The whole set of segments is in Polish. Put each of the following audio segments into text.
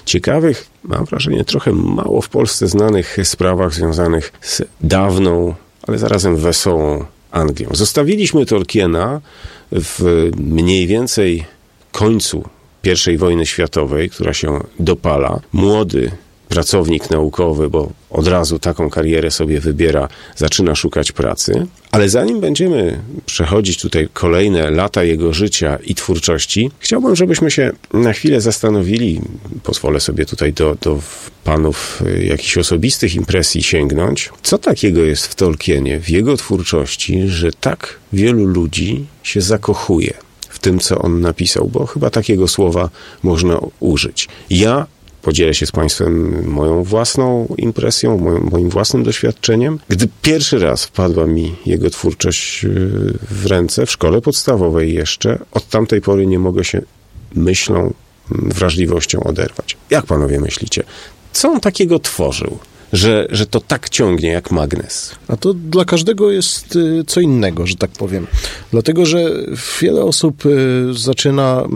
ciekawych, mam wrażenie, trochę mało w Polsce znanych sprawach związanych z dawną, ale zarazem wesołą Anglią. Zostawiliśmy Tolkiena w mniej więcej końcu I wojny światowej, która się dopala. Młody pracownik naukowy, bo od razu taką karierę sobie wybiera, zaczyna szukać pracy. Ale zanim będziemy przechodzić tutaj kolejne lata jego życia i twórczości, chciałbym, żebyśmy się na chwilę zastanowili, pozwolę sobie tutaj do panów jakichś osobistych impresji sięgnąć, co takiego jest w Tolkienie, w jego twórczości, że tak wielu ludzi się zakochuje w tym, co on napisał, bo chyba takiego słowa można użyć. Ja podzielę się z państwem moją własną impresją, moim własnym doświadczeniem. Gdy pierwszy raz wpadła mi jego twórczość w ręce, w szkole podstawowej jeszcze, od tamtej pory nie mogę się myślą, wrażliwością oderwać. Jak panowie myślicie? Co on takiego tworzył, że to tak ciągnie jak magnes? A to dla każdego jest co innego, że tak powiem. Dlatego, że wiele osób zaczyna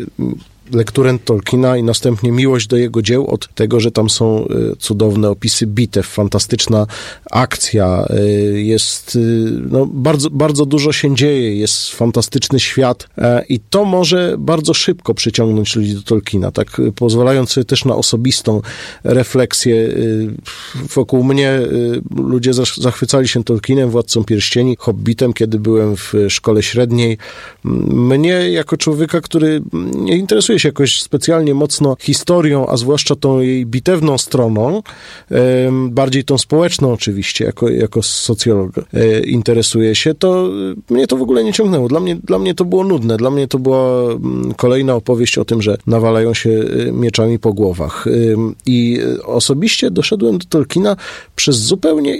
lekturę Tolkiena i następnie miłość do jego dzieł od tego, że tam są cudowne opisy bitew, fantastyczna akcja, jest bardzo, bardzo dużo się dzieje, jest fantastyczny świat i to może bardzo szybko przyciągnąć ludzi do Tolkiena, tak pozwalając sobie też na osobistą refleksję. Wokół mnie ludzie zachwycali się Tolkienem, Władcą Pierścieni, Hobbitem, kiedy byłem w szkole średniej. Mnie jako człowieka, który nie interesuje się jakoś specjalnie mocno historią, a zwłaszcza tą jej bitewną stroną, bardziej tą społeczną oczywiście, jako socjolog interesuje się, to mnie to w ogóle nie ciągnęło. Dla mnie to było nudne. Dla mnie to była kolejna opowieść o tym, że nawalają się mieczami po głowach. I osobiście doszedłem do Tolkiena przez zupełnie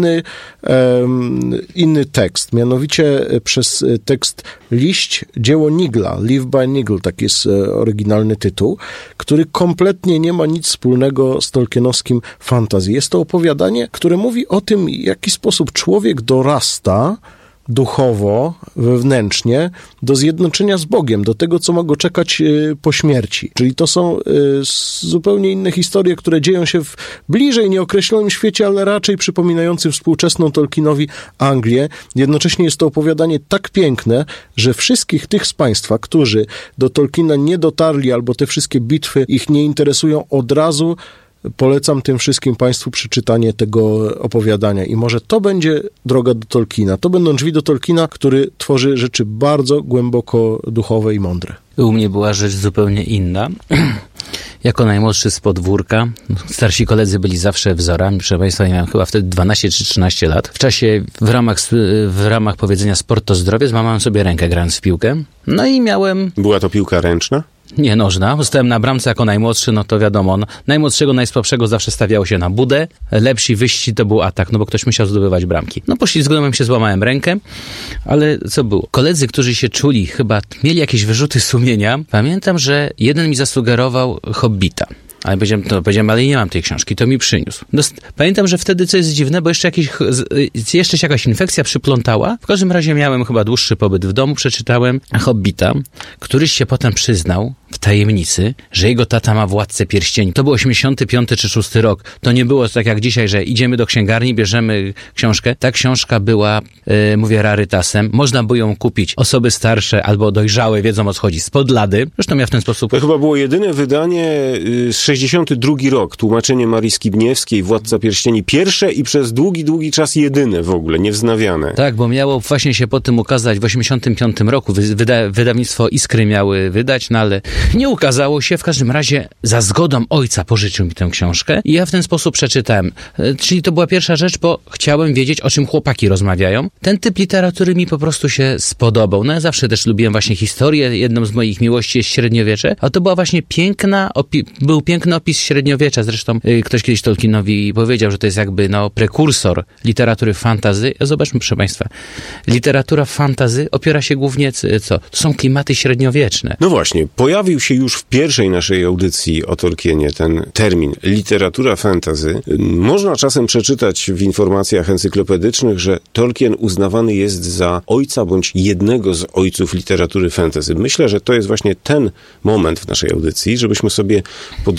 inny tekst, mianowicie przez tekst Liść, dzieło Nigla, Live by Nigel, tak jest oryginalny tytuł, który kompletnie nie ma nic wspólnego z tolkienowskim fantasy. Jest to opowiadanie, które mówi o tym, w jaki sposób człowiek dorasta duchowo, wewnętrznie, do zjednoczenia z Bogiem, do tego, co ma go czekać po śmierci. Czyli to są zupełnie inne historie, które dzieją się w bliżej nieokreślonym świecie, ale raczej przypominającym współczesną Tolkienowi Anglię. Jednocześnie jest to opowiadanie tak piękne, że wszystkich tych z państwa, którzy do Tolkiena nie dotarli, albo te wszystkie bitwy ich nie interesują, od razu polecam tym wszystkim państwu przeczytanie tego opowiadania i może to będzie droga do Tolkiena. To będą drzwi do Tolkiena, który tworzy rzeczy bardzo głęboko duchowe i mądre. U mnie była rzecz zupełnie inna. Jako najmłodszy z podwórka, starsi koledzy byli zawsze wzorami. Proszę państwa, ja miałem chyba wtedy 12 czy 13 lat. W czasie, w ramach powiedzenia sport to zdrowie, złamałem sobie rękę grając w piłkę. No i miałem... Była to piłka ręczna? Nie, nożna. Zostałem na bramce jako najmłodszy, no to wiadomo, najmłodszego, najsłabszego zawsze stawiało się na budę. Lepszy wyścig to był atak, no bo ktoś musiał zdobywać bramki. No poślizgnąłem się, złamałem rękę, ale co było? Koledzy, którzy się czuli, chyba mieli jakieś wyrzuty sumienia. Pamiętam, że jeden mi zasugerował Hobbita. Ale powiedziałem, ale nie mam tej książki, to mi przyniósł. Pamiętam, że wtedy, co jest dziwne, bo jeszcze się jakaś infekcja przyplątała. W każdym razie miałem chyba dłuższy pobyt w domu, przeczytałem Hobbita. Któryś się potem przyznał w tajemnicy, że jego tata ma Władcę Pierścieni. To był 85 czy 6 rok. To nie było tak jak dzisiaj, że idziemy do księgarni, bierzemy książkę. Ta książka była, mówię, rarytasem. Można było ją kupić. Osoby starsze albo dojrzałe wiedzą, o co chodzi. Spod lady. Zresztą ja w ten sposób... To chyba było jedyne wydanie z 62 rok. Tłumaczenie Marii Skibniewskiej, Władca Pierścieni. Pierwsze i przez długi czas jedyne w ogóle, niewznawiane. Tak, bo miało właśnie się po tym ukazać w 85 roku. Wydawnictwo Iskry miały wydać, no ale nie ukazało się. W każdym razie za zgodą ojca pożyczył mi tę książkę i ja w ten sposób przeczytałem. Czyli to była pierwsza rzecz, bo chciałem wiedzieć, o czym chłopaki rozmawiają. Ten typ literatury mi po prostu się spodobał. No ja zawsze też lubiłem właśnie historię. Jedną z moich miłości jest średniowiecze, a to była właśnie był piękny opis średniowiecza. Zresztą ktoś kiedyś Tolkienowi powiedział, że to jest jakby prekursor literatury fantasy. Zobaczmy, proszę państwa. Literatura fantasy opiera się głównie co? To są klimaty średniowieczne. No właśnie, pojawił się już w pierwszej naszej audycji o Tolkienie ten termin literatura fantasy. Można czasem przeczytać w informacjach encyklopedycznych, że Tolkien uznawany jest za ojca bądź jednego z ojców literatury fantasy. Myślę, że to jest właśnie ten moment w naszej audycji, żebyśmy sobie